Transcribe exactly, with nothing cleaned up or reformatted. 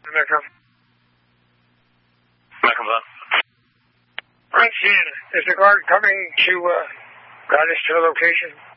Metro. Metro one. Francine, is the guard coming to uh, guide us to the location?